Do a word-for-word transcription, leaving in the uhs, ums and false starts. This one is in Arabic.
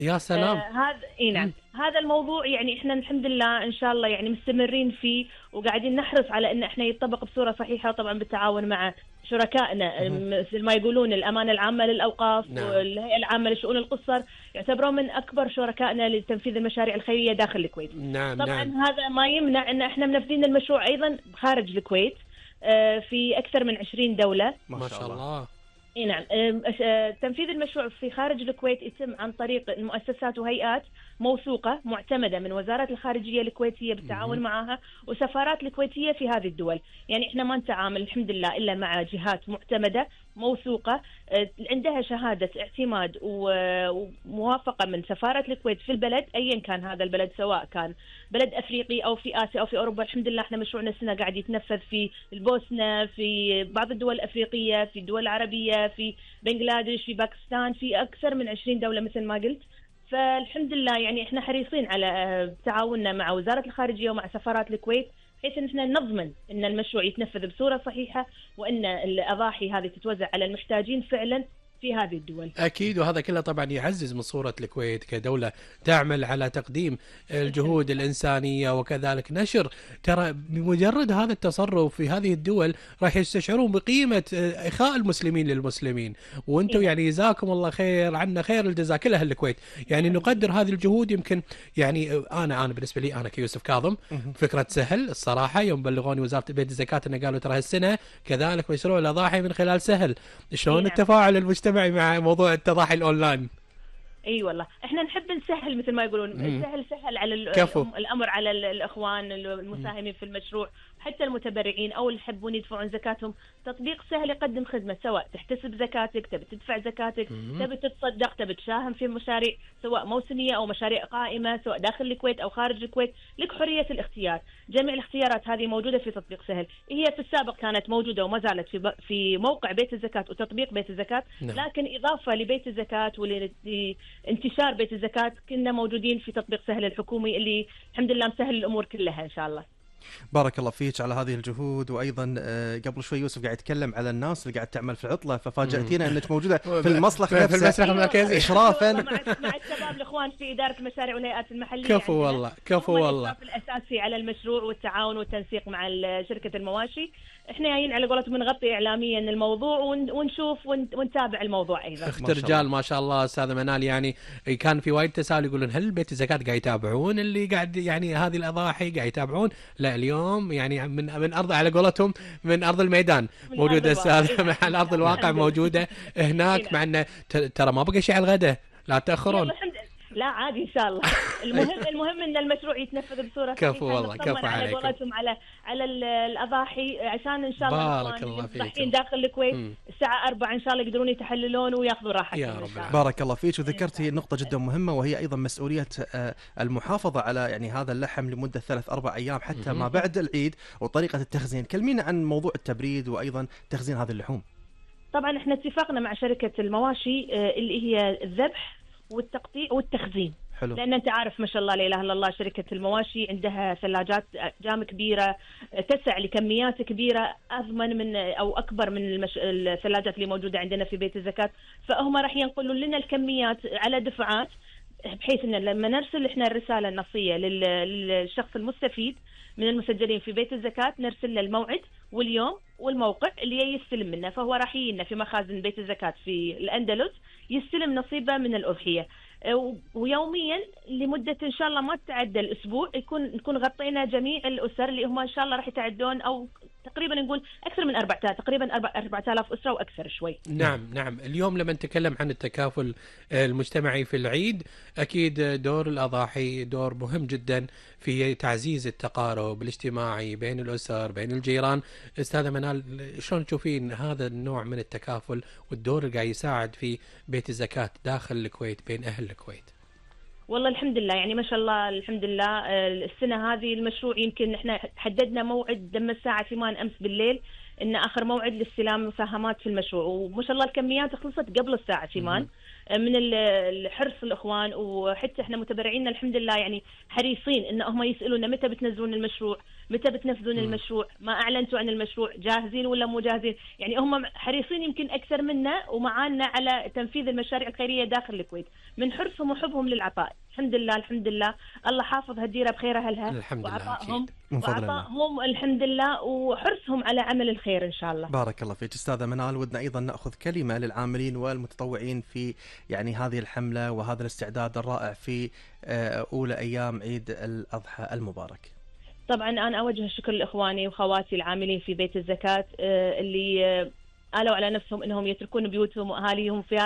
يا سلام. آه هذا اي نعم، هذا الموضوع يعني احنا الحمد لله ان شاء الله يعني مستمرين فيه، وقاعدين نحرص على ان احنا يتطبق بصوره صحيحه، طبعا بالتعاون مع شركائنا مثل ما يقولون الامانه العامه للاوقاف، نعم. والهيئه العامه لشؤون القصر، يعتبرون من اكبر شركائنا لتنفيذ المشاريع الخيريه داخل الكويت. نعم طبعا نعم. هذا ما يمنع ان احنا منفذين المشروع ايضا خارج الكويت آه في اكثر من عشرين دوله. ما شاء الله. اي نعم. تنفيذ المشروع في خارج الكويت يتم عن طريق المؤسسات وهيئات موثوقة معتمدة من وزارة الخارجية الكويتية بالتعاون معها وسفارات الكويتية في هذه الدول. يعني احنا ما نتعامل الحمد لله إلا مع جهات معتمدة موثوقة عندها شهادة اعتماد وموافقة من سفارة الكويت في البلد أيا كان هذا البلد، سواء كان بلد أفريقي أو في آسيا أو في أوروبا. الحمد لله احنا مشروعنا السنة قاعد يتنفذ في البوسنة، في بعض الدول الأفريقية، في الدول العربية، في بنغلاديش، في باكستان، في أكثر من عشرين دولة مثل ما قلت. فالحمد لله يعني احنا حريصين على تعاوننا مع وزارة الخارجية ومع سفارات الكويت، بحيث ان احنا نضمن ان المشروع يتنفذ بصورة صحيحة، وان الأضاحي هذه تتوزع على المحتاجين فعلا في هذه الدول. أكيد، وهذا كله طبعا يعزز من صورة الكويت كدولة تعمل على تقديم الجهود الإنسانية وكذلك نشر. ترى بمجرد هذا التصرف في هذه الدول راح يستشعرون بقيمة إخاء المسلمين للمسلمين، وأنتم يعني جزاكم الله خير عنا خير الجزاء كل أهل الكويت. يعني نقدر هذه الجهود. يمكن يعني أنا أنا بالنسبة لي أنا كيوسف كاظم فكرة سهل الصراحة، يوم بلغوني وزارة بيت الزكاة أن قالوا ترى هالسنة كذلك مشروع الأضاحي من خلال سهل، شلون التفاعل المجتمعي مع موضوع التضاحي الاونلاين. اي أيوة والله احنا نحب نسهل مثل ما يقولون، سهل سهل على كفو. الامر على الاخوان المساهمين في المشروع، حتى المتبرعين او اللي يحبون يدفعون زكاتهم. تطبيق سهل يقدم خدمه، سواء تحتسب زكاتك، تبي تدفع زكاتك، تبي تتصدق، تبي تساهم في مشاريع سواء موسميه او مشاريع قائمه، سواء داخل الكويت او خارج الكويت، لك حريه الاختيار. جميع الاختيارات هذه موجوده في تطبيق سهل. هي في السابق كانت موجوده وما زالت في في موقع بيت الزكاه وتطبيق بيت الزكاه، لكن اضافه لبيت الزكاه ولانتشار بيت الزكاه كنا موجودين في تطبيق سهل الحكومي اللي الحمد لله مسهل الامور كلها ان شاء الله. بارك الله فيك على هذه الجهود. وايضا قبل شوي يوسف قاعد يتكلم على الناس اللي قاعد تعمل في العطله، ففاجاتينا انك موجوده في المصلخ نفسه، في المسرح المركزي اشرافا مع مع الشباب الاخوان في اداره المشاريع والهيئات المحليه. كفو والله كفو والله. الاساسي على المشروع والتعاون والتنسيق مع شركه المواشي. احنا جايين على قولتهم نغطي اعلاميا الموضوع ونشوف ونتابع الموضوع ايضا. اخت رجال ما شاء الله استاذه منال. يعني كان في وايد تساؤل يقولون هل بيت الزكاه قاعد يتابعون اللي قاعد يعني هذه الاضاحي قاعد يتابعون؟ لا اليوم يعني من من ارض على قولتهم من ارض الميدان موجوده استاذه على ارض الواقع موجوده هناك. مع انه ترى ما بقى شيء على الغداء، لا تاخرون. لا عادي ان شاء الله. المهم المهم ان المشروع يتنفذ بصوره صحيحه. كفو والله كفو على قولتهم على على الاضاحي، عشان ان شاء الله بارك الله فيك داخل الكويت مم. الساعه أربعة ان شاء الله يقدرون يتحللون وياخذوا راحتهم يا رب. بارك الله فيك. وذكرتي نقطه جدا مهمه، وهي ايضا مسؤوليه المحافظه على يعني هذا اللحم لمده ثلاث اربع ايام حتى ما بعد العيد، وطريقه التخزين. كلمينا عن موضوع التبريد وايضا تخزين هذه اللحوم. طبعا احنا اتفقنا مع شركه المواشي اللي هي الذبح والتقطيع والتخزين. حلو. لأن أنت عارف ما شاء الله لا إله إلا الله شركة المواشي عندها ثلاجات جام كبيرة تسع لكميات كبيرة، أضمن من أو أكبر من المش... الثلاجات اللي موجودة عندنا في بيت الزكاة. فهم راح ينقلون لنا الكميات على دفعات، بحيث إن لما نرسل إحنا الرسالة النصية لل... للشخص المستفيد من المسجلين في بيت الزكاة، نرسل له الموعد واليوم والموقع اللي يستلم منه. فهو راح يجينا في مخازن بيت الزكاة في الأندلس يستلم نصيبه من الأضحية، ويوميا لمدة إن شاء الله ما تتعدى الأسبوع يكون نكون غطينا جميع الأسر اللي هم إن شاء الله راح يتعدون أو تقريبا نقول أكثر من أربعة آلاف، تقريبا أربعة آلاف أسرة وأكثر شوي. نعم نعم. اليوم لما نتكلم عن التكافل المجتمعي في العيد، أكيد دور الأضاحي دور مهم جدا في تعزيز التقارب الاجتماعي بين الأسر بين الجيران. أستاذة منال شلون تشوفين هذا النوع من التكافل والدور اللي قاعد يساعد في بيت الزكاة داخل الكويت بين أهل الكويت؟ والله الحمد لله يعني ما شاء الله الحمد لله. السنة هذه المشروع يمكن احنا حددنا موعد لما الساعة ثمان أمس بالليل إن آخر موعد لاستلام مساهمات في المشروع، وما شاء الله الكميات خلصت قبل الساعة ثمان. من الحرص الاخوان، وحتى احنا متبرعين الحمد لله يعني حريصين ان هم يسالونا متى بتنزلون المشروع، متى بتنفذون المشروع، ما اعلنتوا عن المشروع، جاهزين ولا مو جاهزين. يعني هم حريصين يمكن اكثر منا ومعانا على تنفيذ المشاريع الخيريه داخل الكويت من حرصهم وحبهم للعطاء. الحمد لله الحمد لله الله حافظ هالديره بخير اهلها الحمد لله وعطائهم من فضل الله. وعطائهم الحمد لله وحرصهم على عمل الخير ان شاء الله. بارك الله فيك استاذه منال. ودنا ايضا ناخذ كلمه للعاملين والمتطوعين في يعني هذه الحمله وهذا الاستعداد الرائع في اولى ايام عيد الاضحى المبارك. طبعا انا اوجه الشكر لاخواني واخواتي العاملين في بيت الزكاه اللي قالوا على نفسهم انهم يتركون بيوتهم واهاليهم في